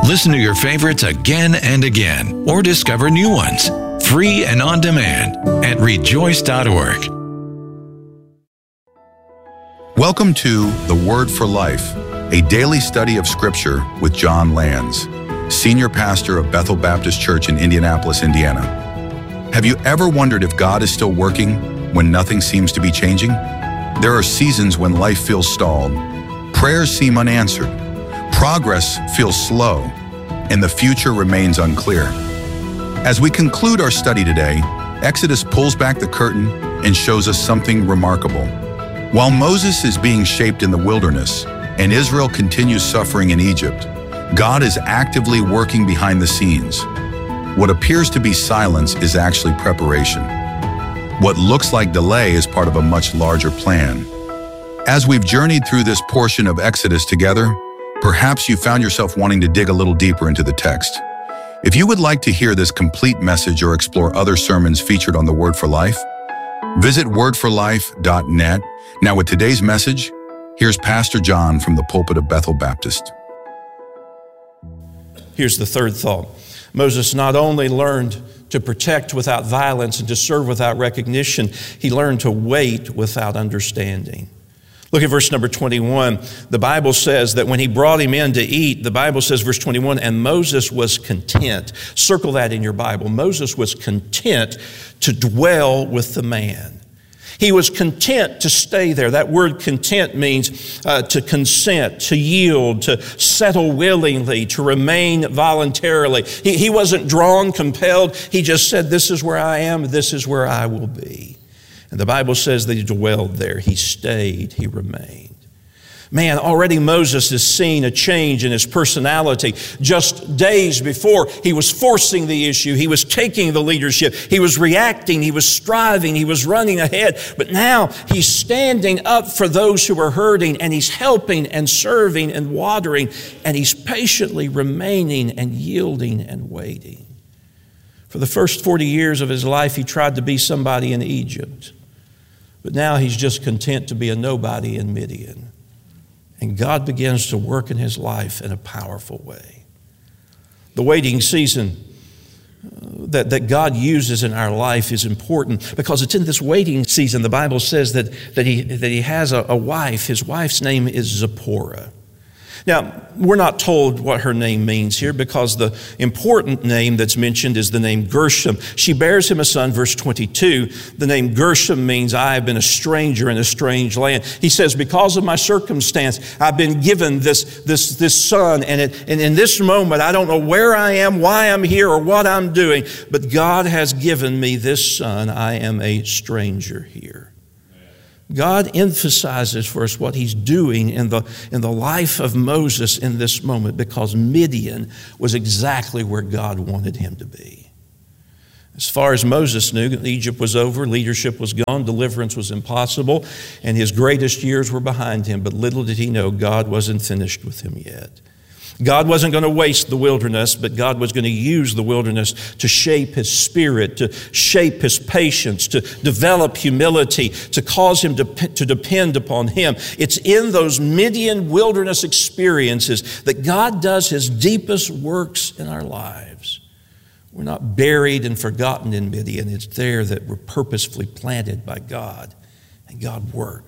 Listen to your favorites again and again, or discover new ones, free and on demand at rejoice.org. Welcome to The Word for Life, a daily study of Scripture with John Lands, Senior Pastor of Bethel Baptist Church in Indianapolis, Indiana. Have you ever wondered if God is still working when nothing seems to be changing? There are seasons when life feels stalled, prayers seem unanswered, progress feels slow, and the future remains unclear. As we conclude our study today, Exodus pulls back the curtain and shows us something remarkable. While Moses is being shaped in the wilderness and Israel continues suffering in Egypt, God is actively working behind the scenes. What appears to be silence is actually preparation. What looks like delay is part of a much larger plan. As we've journeyed through this portion of Exodus together, perhaps you found yourself wanting to dig a little deeper into the text. If you would like to hear this complete message or explore other sermons featured on The Word for Life, visit wordforlife.net. Now with today's message, here's Pastor John from the pulpit of Bethel Baptist. Here's the third thought. Moses not only learned to protect without violence and to serve without recognition, he learned to wait without understanding. Look at verse number 21. The Bible says that when he brought him in to eat, the Bible says, verse 21, and Moses was content. Circle that in your Bible. Moses was content to dwell with the man. He was content to stay there. That word content means to consent, to yield, to settle willingly, to remain voluntarily. He wasn't drawn, compelled. He just said, this is where I am, this is where I will be. And the Bible says that he dwelled there. He stayed, he remained. Man, already Moses has seen a change in his personality. Just days before, he was forcing the issue. He was taking the leadership. He was reacting. He was striving. He was running ahead. But now he's standing up for those who are hurting, and he's helping and serving and watering, and he's patiently remaining and yielding and waiting. For the first 40 years of his life, he tried to be somebody in Egypt. But now he's just content to be a nobody in Midian. And God begins to work in his life in a powerful way. The waiting season that God uses in our life is important because it's in this waiting season, the Bible says that he has a wife. His wife's name is Zipporah. Now, we're not told what her name means here because the important name that's mentioned is the name Gershom. She bears him a son, verse 22. The name Gershom means I have been a stranger in a strange land. He says, because of my circumstance, I've been given this son, and in this moment, I don't know where I am, why I'm here, or what I'm doing, but God has given me this son. I am a stranger here. God emphasizes for us what he's doing in the life of Moses in this moment because Midian was exactly where God wanted him to be. As far as Moses knew, Egypt was over, leadership was gone, deliverance was impossible, and his greatest years were behind him. But little did he know God wasn't finished with him yet. God wasn't going to waste the wilderness, but God was going to use the wilderness to shape his spirit, to shape his patience, to develop humility, to cause him to depend upon him. It's in those Midian wilderness experiences that God does his deepest works in our lives. We're not buried and forgotten in Midian. It's there that we're purposefully planted by God, and God works.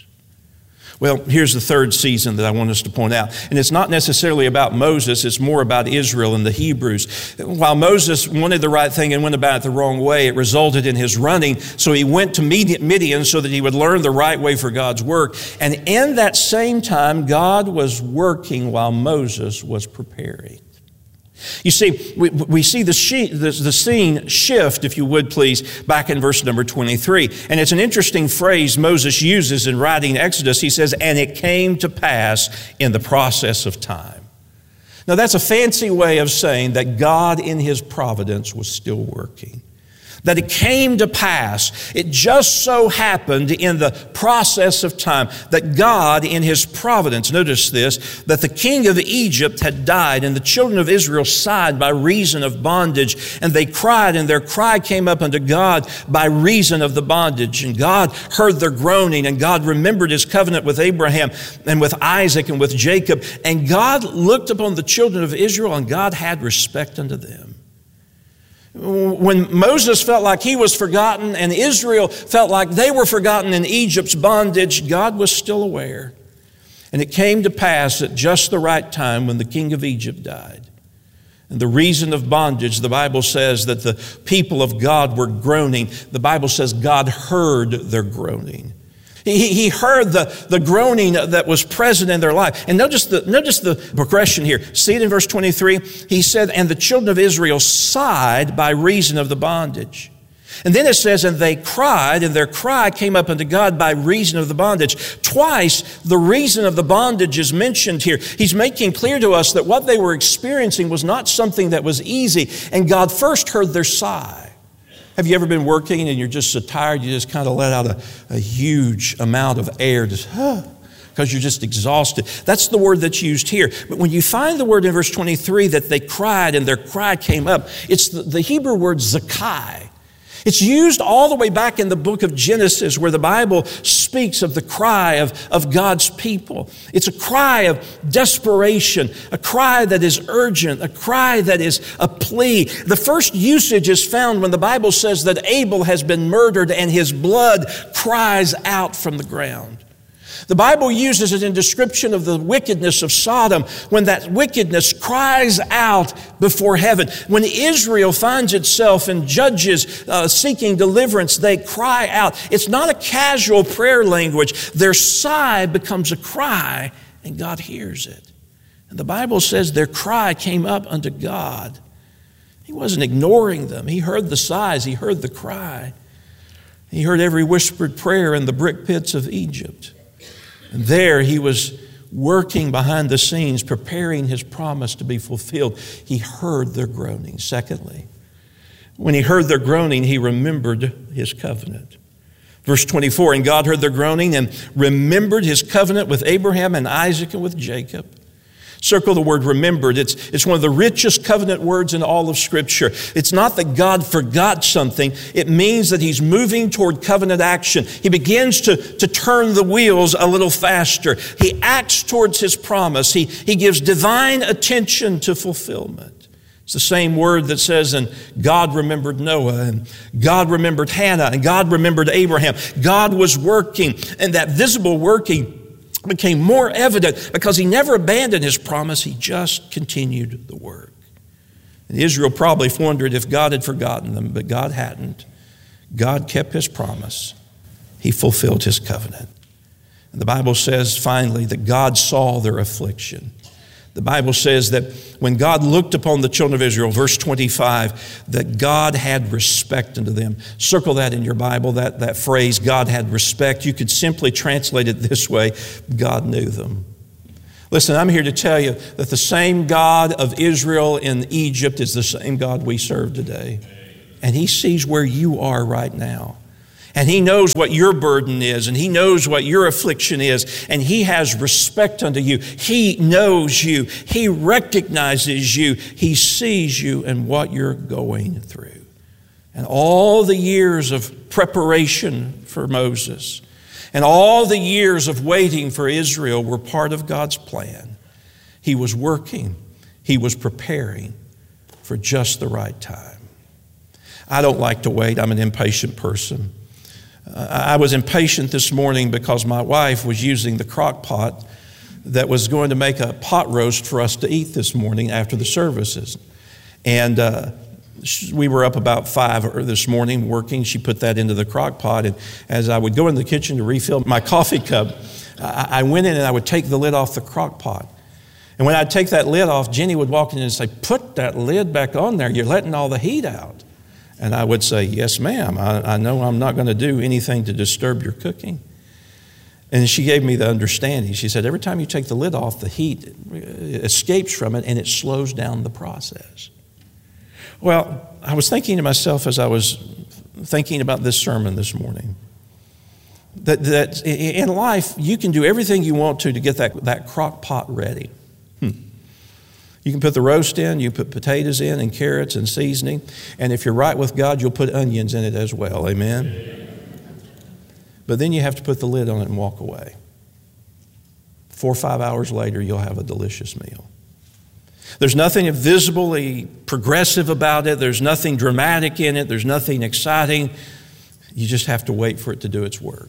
Well, here's the third season that I want us to point out. And it's not necessarily about Moses, it's more about Israel and the Hebrews. While Moses wanted the right thing and went about it the wrong way, it resulted in his running. So he went to Midian so that he would learn the right way for God's work. And in that same time, God was working while Moses was preparing. You see, we see the scene shift, if you would please, back in verse number 23. And it's an interesting phrase Moses uses in writing Exodus. He says, and it came to pass in the process of time. Now that's a fancy way of saying that God in his providence was still working. that it came to pass. It just so happened in the process of time that God, in His providence, notice this, that the king of Egypt had died, and the children of Israel sighed by reason of bondage, and they cried, and their cry came up unto God by reason of the bondage. And God heard their groaning, and God remembered His covenant with Abraham and with Isaac and with Jacob. And God looked upon the children of Israel, and God had respect unto them. When Moses felt like he was forgotten and Israel felt like they were forgotten in Egypt's bondage, God was still aware. And it came to pass at just the right time when the king of Egypt died. And the reason of bondage, the Bible says that the people of God were groaning. The Bible says God heard their groaning. He heard the groaning that was present in their life. And notice the progression here. See it in verse 23? He said, and the children of Israel sighed by reason of the bondage. And then it says, and they cried, and their cry came up unto God by reason of the bondage. Twice, the reason of the bondage is mentioned here. He's making clear to us that what they were experiencing was not something that was easy. And God first heard their sigh. Have you ever been working and you're just so tired, you just kind of let out a huge amount of air, just because you're just exhausted? That's the word that's used here. But when you find the word in verse 23 that they cried and their cry came up, it's the Hebrew word zakai. It's used all the way back in the book of Genesis where the Bible speaks of the cry of God's people. It's a cry of desperation, a cry that is urgent, a cry that is a plea. The first usage is found when the Bible says that Abel has been murdered and his blood cries out from the ground. The Bible uses it in description of the wickedness of Sodom when that wickedness cries out before heaven. When Israel finds itself in Judges seeking deliverance, they cry out. It's not a casual prayer language. Their sigh becomes a cry, and God hears it. And the Bible says their cry came up unto God. He wasn't ignoring them. He heard the sighs. He heard the cry. He heard every whispered prayer in the brick pits of Egypt. And there He was working behind the scenes, preparing His promise to be fulfilled. He heard their groaning. Secondly, when He heard their groaning, He remembered His covenant. Verse 24, and God heard their groaning and remembered His covenant with Abraham and Isaac and with Jacob. Circle the word remembered. It's one of the richest covenant words in all of Scripture. It's not that God forgot something. It means that He's moving toward covenant action. He begins to turn the wheels a little faster. He acts towards His promise. He gives divine attention to fulfillment. It's the same word that says, and God remembered Noah, and God remembered Hannah, and God remembered Abraham. God was working, and that visible working became more evident because He never abandoned His promise. He just continued the work. And Israel probably wondered if God had forgotten them, but God hadn't. God kept His promise. He fulfilled His covenant. And the Bible says finally that God saw their affliction. The Bible says that when God looked upon the children of Israel, verse 25, that God had respect unto them. Circle that in your Bible, that phrase, God had respect. You could simply translate it this way, God knew them. Listen, I'm here to tell you that the same God of Israel in Egypt is the same God we serve today. And He sees where you are right now. And He knows what your burden is, and He knows what your affliction is, and He has respect unto you. He knows you. He recognizes you. He sees you and what you're going through. And all the years of preparation for Moses and all the years of waiting for Israel were part of God's plan. He was working. He was preparing for just the right time. I don't like to wait. I'm an impatient person. I was impatient this morning because my wife was using the crock pot that was going to make a pot roast for us to eat this morning after the services. And we were up about 5 this morning working. She put that into the crock pot. And as I would go in the kitchen to refill my coffee cup, I went in and I would take the lid off the crock pot. And when I'd take that lid off, Jenny would walk in and say, "Put that lid back on there. You're letting all the heat out." And I would say, "Yes, ma'am. I know I'm not going to do anything to disturb your cooking." And she gave me the understanding. She said, every time you take the lid off, the heat escapes from it and it slows down the process. Well, I was thinking to myself as I was thinking about this sermon this morning. That in life, you can do everything you want to get that crock pot ready. You can put the roast in, you put potatoes in and carrots and seasoning, and if you're right with God, you'll put onions in it as well, amen? But then you have to put the lid on it and walk away. 4 or 5 hours later, you'll have a delicious meal. There's nothing visibly progressive about it. There's nothing dramatic in it. There's nothing exciting. You just have to wait for it to do its work.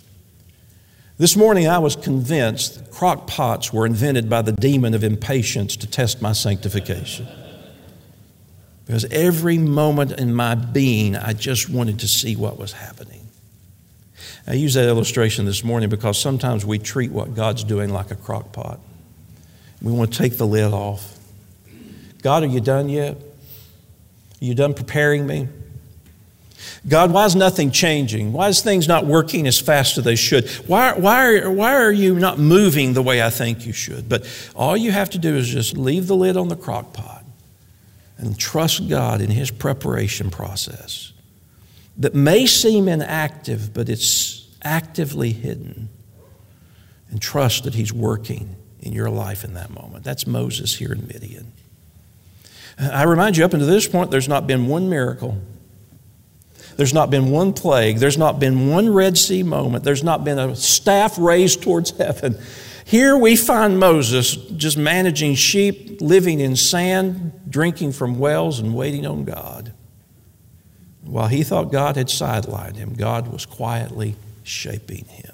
This morning I was convinced crock pots were invented by the demon of impatience to test my sanctification. Because every moment in my being, I just wanted to see what was happening. I use that illustration this morning because sometimes we treat what God's doing like a crock pot. We want to take the lid off. God, are you done yet? Are you done preparing me? God, why is nothing changing? Why is things not working as fast as they should? Why are you not moving the way I think you should? But all you have to do is just leave the lid on the crock pot and trust God in His preparation process that may seem inactive, but it's actively hidden. And trust that He's working in your life in that moment. That's Moses here in Midian. I remind you, up until this point, there's not been one miracle. There's not been one plague. There's not been one Red Sea moment. There's not been a staff raised towards heaven. Here we find Moses just managing sheep, living in sand, drinking from wells, and waiting on God. While he thought God had sidelined him, God was quietly shaping him.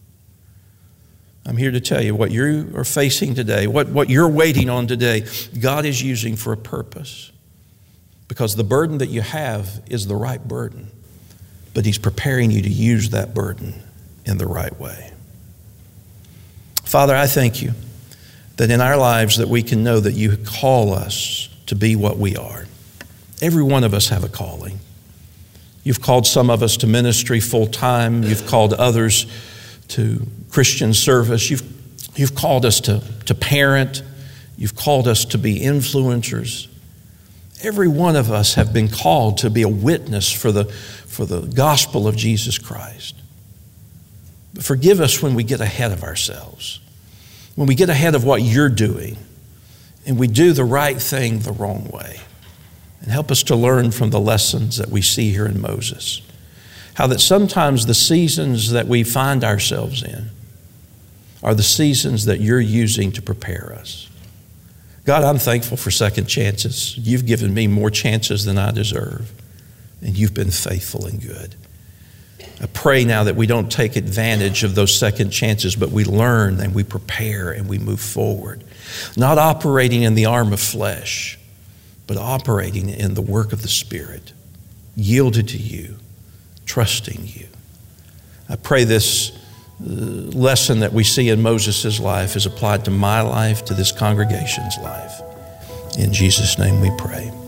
I'm here to tell you what you are facing today, what you're waiting on today, God is using for a purpose. Because the burden that you have is the right burden. But He's preparing you to use that burden in the right way. Father, I thank You that in our lives that we can know that You call us to be what we are. Every one of us have a calling. You've called some of us to ministry full time. You've called others to Christian service. You've called us to parent. You've called us to be influencers. Every one of us have been called to be a witness for the gospel of Jesus Christ. But forgive us when we get ahead of ourselves, when we get ahead of what You're doing, and we do the right thing the wrong way. And help us to learn from the lessons that we see here in Moses. How that sometimes the seasons that we find ourselves in are the seasons that You're using to prepare us. God, I'm thankful for second chances. You've given me more chances than I deserve, and You've been faithful and good. I pray now that we don't take advantage of those second chances, but we learn and we prepare and we move forward. Not operating in the arm of flesh, but operating in the work of the Spirit, yielded to You, trusting You. I pray this lesson that we see in Moses' life is applied to my life, to this congregation's life. In Jesus' name we pray.